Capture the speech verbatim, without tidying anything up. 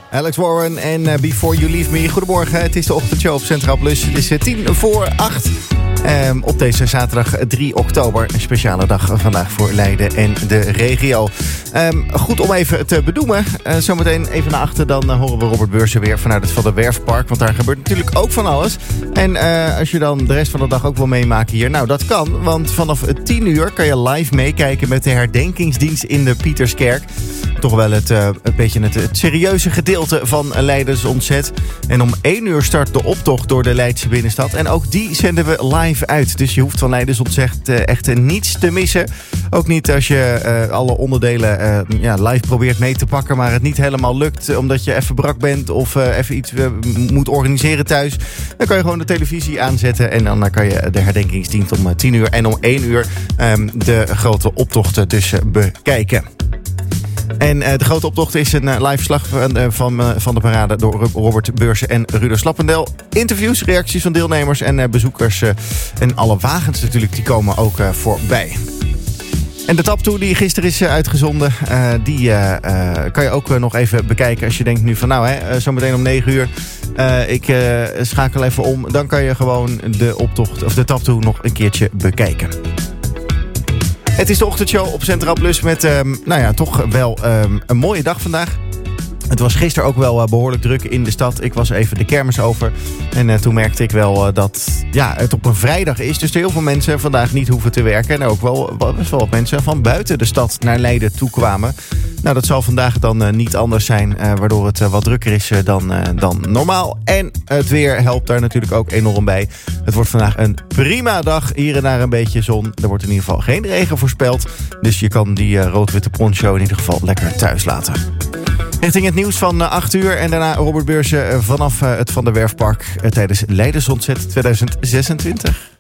Alex Warren en uh, Before You Leave Me. Goedemorgen, het is de ochtendshow op Centraal Plus. Het is uh, tien voor acht. Um, op deze zaterdag drie oktober. Een speciale dag vandaag voor Leiden en de regio. Um, goed om even te benoemen. Uh, zometeen even naar achter, dan uh, horen we Robert Beursen weer vanuit het Van der Werfpark. Want daar gebeurt natuurlijk ook van alles. En uh, als je dan de rest van de dag ook wil meemaken hier. Nou, dat kan. Want vanaf tien uur kan je live meekijken met de herdenkingsdienst in de Pieterskerk. Toch wel het, uh, een beetje het, het serieuze gedeelte van Leidens Ontzet. En om één uur start de optocht door de Leidse binnenstad. En ook die zenden we live uit. Dus je hoeft van Leidens Ontzet uh, echt uh, niets te missen. Ook niet als je uh, alle onderdelen uh, ja, live probeert mee te pakken, maar het niet helemaal lukt omdat je even brak bent of uh, even iets uh, moet organiseren thuis. Dan kan je gewoon de televisie aanzetten en dan uh, kan je de herdenkingsdienst om uh, tien uur en om één uur um, de grote optochten dus uh, bekijken. En uh, de grote optocht is een uh, live verslag van, uh, van, uh, van de parade door Robert Beursen en Rudo Slappendel. Interviews, reacties van deelnemers en uh, bezoekers. Uh, en alle wagens natuurlijk, die komen ook uh, voorbij. En de taptoe die gisteren is uh, uitgezonden, uh, die uh, uh, kan je ook uh, nog even bekijken. Als je denkt nu van nou, hè, uh, zometeen om negen uur, uh, ik uh, schakel even om. Dan kan je gewoon de optocht of de taptoe nog een keertje bekijken. Het is de ochtendshow op Centraal Plus met, um, nou ja, toch wel um, een mooie dag vandaag. Het was gisteren ook wel uh, behoorlijk druk in de stad. Ik was even de kermis over. En uh, toen merkte ik wel uh, dat ja, het op een vrijdag is. Dus er heel veel mensen vandaag niet hoeven te werken. En ook wel, best wel wat mensen van buiten de stad naar Leiden toe kwamen. Nou, dat zal vandaag dan uh, niet anders zijn. Uh, waardoor het uh, wat drukker is uh, dan, uh, dan normaal. En het weer helpt daar natuurlijk ook enorm bij. Het wordt vandaag een prima dag. Hier en daar een beetje zon. Er wordt in ieder geval geen regen voorspeld. Dus je kan die uh, rood-witte poncho in ieder geval lekker thuis laten. Richting het nieuws van acht uur en daarna Robert Beursen vanaf het Van der Werfpark tijdens Leidens Ontzet tweeduizend zesentwintig.